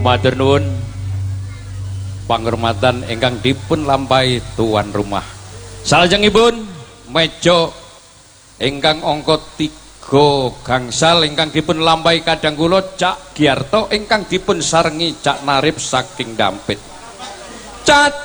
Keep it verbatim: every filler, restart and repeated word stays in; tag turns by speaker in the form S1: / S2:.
S1: Matur nuwun panghormatan ingkang dipun lampahi tuan rumah. Salajengipun meja ingkang angka tiga gangsal ingkang dipun lampahi kadang kula Cak Giarto ingkang dipun sarengi Cak Narip saking Dampit. Cat